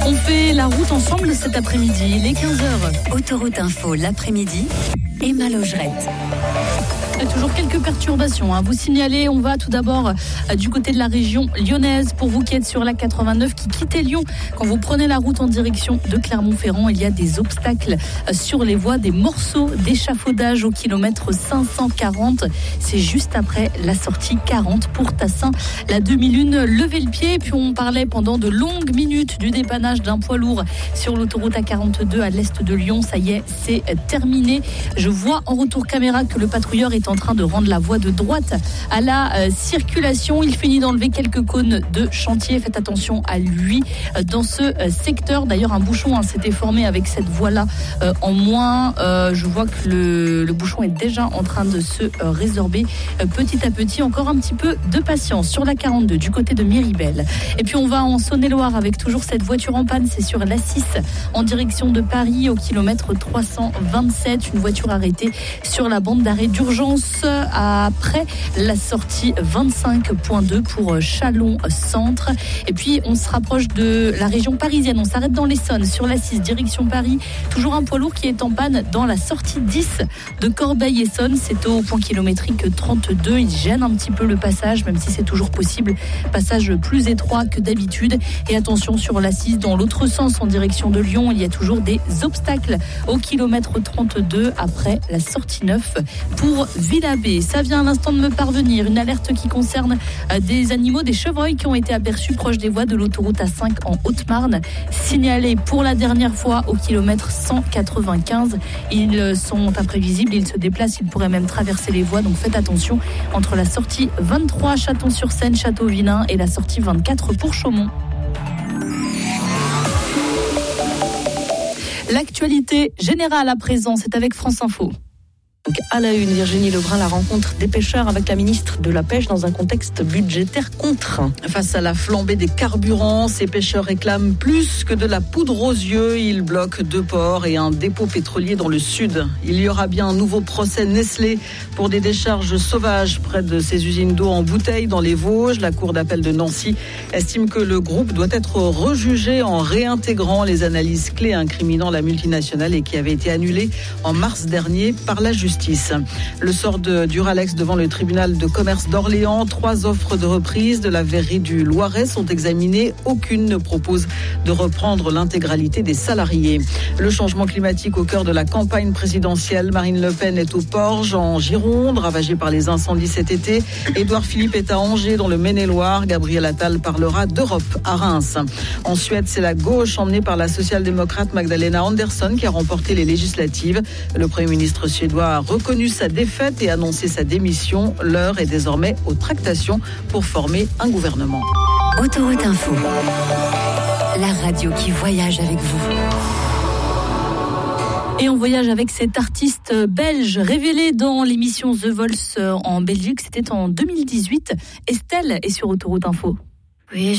On fait la route ensemble cet après-midi, les 15h. Autoroute Info l'après-midi, Emma Logerette. Toujours quelques perturbations à vous signaler. On va tout d'abord du côté de la région lyonnaise. Pour vous qui êtes sur la 89 qui quittez Lyon, quand vous prenez la route en direction de Clermont-Ferrand, il y a des obstacles sur les voies, des morceaux d'échafaudage au kilomètre 540. C'est juste après la sortie 40 pour Tassin. La demi-lune, levez le pied. Puis on parlait pendant de longues minutes du dépannage d'un poids lourd sur l'autoroute A42 à l'est de Lyon. Ça y est, c'est terminé. Je vois en retour caméra que le patrouilleur est en train de rendre la voie de droite à la circulation. Il finit d'enlever quelques cônes de chantier. Faites attention à lui dans ce secteur. D'ailleurs, un bouchon s'était formé avec cette voie-là en moins. Je vois que le bouchon est déjà en train de se résorber petit à petit. Encore un petit peu de patience sur la 42 du côté de Miribel. Et puis on va en Saône-et-Loire avec toujours cette voiture en panne. C'est sur l'A6 en direction de Paris au kilomètre 327. Une voiture arrêtée sur la bande d'arrêt d'urgence après la sortie 25.2 pour Chalon Centre. Et puis on se rapproche de la région parisienne. On s'arrête dans l'Essonne sur l'A6 direction Paris. Toujours un poids lourd qui est en panne dans la sortie 10 de Corbeil-Essonne. C'est au point kilométrique 32. Il gêne un petit peu le passage, même si c'est toujours possible. Passage plus étroit que d'habitude. Et attention sur l'A6 dans l'autre sens en direction de Lyon. Il y a toujours des obstacles au kilomètre 32 après la sortie 9 pour Villabé. Ça vient à l'instant de me parvenir. Une alerte qui concerne des animaux, des chevreuils qui ont été aperçus proche des voies de l'autoroute A5 en Haute-Marne. Signalés pour la dernière fois au kilomètre 195. Ils sont imprévisibles, ils se déplacent, ils pourraient même traverser les voies. Donc faites attention entre la sortie 23 Châton-sur-Seine, Château-Vilain et la sortie 24 pour Chaumont. L'actualité générale à présent, c'est avec France Info. Donc à la une, Virginie Lebrun, la rencontre des pêcheurs avec la ministre de la Pêche dans un contexte budgétaire contraint. Face à la flambée des carburants, ces pêcheurs réclament plus que de la poudre aux yeux. Ils bloquent 2 ports et un dépôt pétrolier dans le sud. Il y aura bien un nouveau procès Nestlé pour des décharges sauvages près de ces usines d'eau en bouteille dans les Vosges. La cour d'appel de Nancy estime que le groupe doit être rejugé en réintégrant les analyses clés incriminant la multinationale et qui avait été annulée en mars dernier par la justice. Le sort de Duralex devant le tribunal de commerce d'Orléans. 3 offres de reprise de la verrerie du Loiret sont examinées. Aucune ne propose de reprendre l'intégralité des salariés. Le changement climatique au cœur de la campagne présidentielle. Marine Le Pen est au Porge en Gironde, ravagée par les incendies cet été. Édouard Philippe est à Angers dans le Maine-et-Loire. Gabriel Attal parlera d'Europe à Reims. En Suède, c'est la gauche emmenée par la social-démocrate Magdalena Andersson qui a remporté les législatives. Le Premier ministre suédois a reconnu sa défaite et annoncé sa démission. L'heure est désormais aux tractations pour former un gouvernement. Autoroute Info, la radio qui voyage avec vous. Et on voyage avec cet artiste belge révélé dans l'émission The Voice en Belgique. C'était en 2018. Estelle est sur Autoroute Info. Oui.